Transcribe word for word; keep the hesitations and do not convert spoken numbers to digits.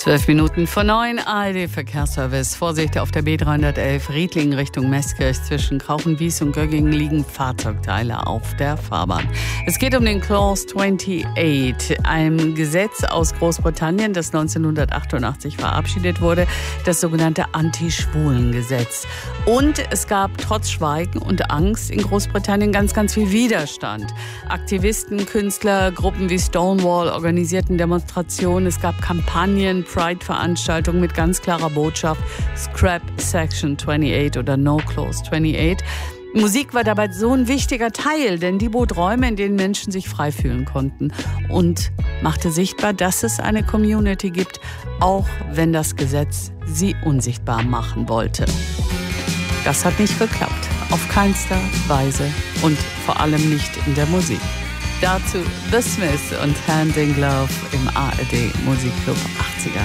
Zwölf Minuten vor neun, A R D-Verkehrsservice. Vorsicht auf der B dreihundertelf Riedlingen Richtung Meßkirch. Zwischen Krauchenwies und Göggingen liegen Fahrzeugteile auf der Fahrbahn. Es geht um den Clause achtundachtzig, ein Gesetz aus Großbritannien, das neunzehnhundertachtundachtzig verabschiedet wurde, das sogenannte Anti-Schwulen-Gesetz. Und es gab trotz Schweigen und Angst in Großbritannien ganz, ganz viel Widerstand. Aktivisten, Künstler, Gruppen wie Stonewall organisierten Demonstrationen. Es gab Kampagnen, Pride-Veranstaltungen mit ganz klarer Botschaft: Scrap Section achtundachtzig oder No Clause achtundachtzig. Musik war dabei so ein wichtiger Teil, denn die bot Räume, in denen Menschen sich frei fühlen konnten und machte sichtbar, dass es eine Community gibt, auch wenn das Gesetz sie unsichtbar machen wollte. Das hat nicht geklappt, auf keinster Weise und vor allem nicht in der Musik. Dazu The Smiths und Hand in Glove im A R D Musikclub achtziger.